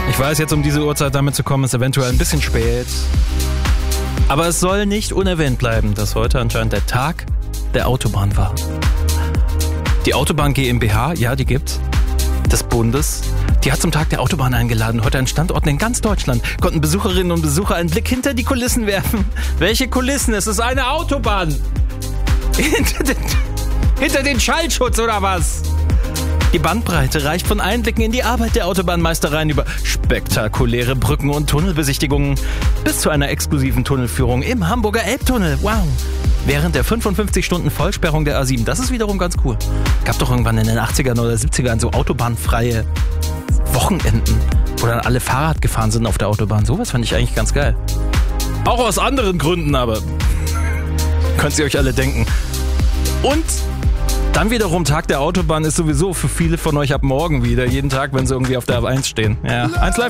Ich weiß, jetzt um diese Uhrzeit damit zu kommen, ist eventuell ein bisschen spät. Aber es soll nicht unerwähnt bleiben, dass heute anscheinend der Tag der Autobahn war. Die Autobahn GmbH, ja, die gibt's, des Bundes, die hat zum Tag der Autobahn eingeladen. Heute an Standorten in ganz Deutschland konnten Besucherinnen und Besucher einen Blick hinter die Kulissen werfen. Welche Kulissen? Es ist eine Autobahn. Hinter den Schallschutz oder was? Die Bandbreite reicht von Einblicken in die Arbeit der Autobahnmeistereien über spektakuläre Brücken- und Tunnelbesichtigungen bis zu einer exklusiven Tunnelführung im Hamburger Elbtunnel. Wow! Während der 55 Stunden Vollsperrung der A7. Das ist wiederum ganz cool. Gab doch irgendwann in den 80ern oder 70ern so autobahnfreie Wochenenden, wo dann alle Fahrrad gefahren sind auf der Autobahn. Sowas fand ich eigentlich ganz geil. Auch aus anderen Gründen, aber könnt ihr euch alle denken. Und dann wiederum Tag der Autobahn ist sowieso für viele von euch ab morgen wieder. Jeden Tag, wenn sie irgendwie auf der A1 stehen. Ja, 1 Live.